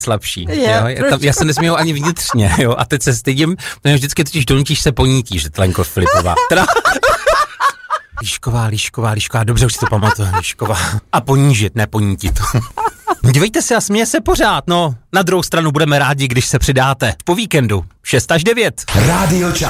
slabší. Já se nesměju ani vnitřně, jo, a teď se stydím, vždycky totiž donutíš se ponítíš, že Lenko Filipová. Líšková, dobře už si to pamatuju, Líšková. A ponížit, ne ponítit. Dívejte se a směje se pořád, no. Na druhou stranu budeme rádi, když se přidáte. Po víkendu 6 až 9. Rádio Čas.